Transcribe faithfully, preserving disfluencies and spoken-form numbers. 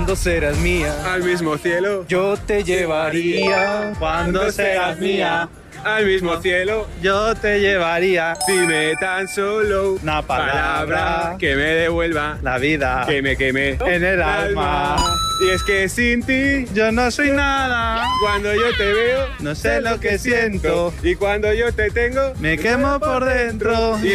Cuando serás mía, al mismo cielo. yo te llevaría. Cuando serás mía, al mismo cielo. yo te llevaría. Dime tan solo Una palabra que me devuelva la vida que me queme en el alma. Y es que sin ti, Yo no soy nada, cuando yo te veo, no sé lo que siento. Y cuando yo te tengo, Me quemo por dentro. Y